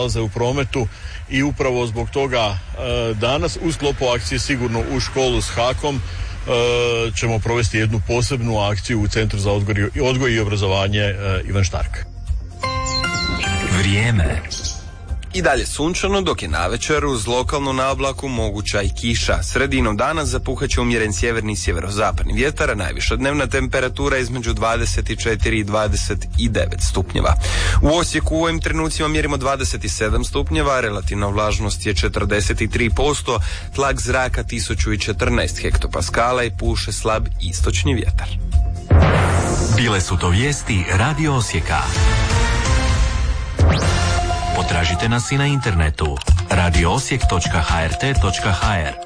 nalaze u prometu i upravo zbog toga danas u sklopu akcije Sigurno u školu s hakom ćemo provesti jednu posebnu akciju u Centru za odgoj i obrazovanje Ivan Štark. Vrijeme. I dalje sunčano, dok je navečer uz lokalnu naoblaku moguća i kiša. Sredinom dana zapuhaće umjeren sjeverni i sjeverozapadni vjetar, a najviša dnevna temperatura između 24 i 29 stupnjeva. U Osijeku u ovim trenucima mjerimo 27 stupnjeva, relativna vlažnost je 43%, tlak zraka 1014 hektopaskala i puše slab istočni vjetar. Bile su to vijesti Radio Osijeka. Potražite nas i na internetu radioosijek.hrt.hr.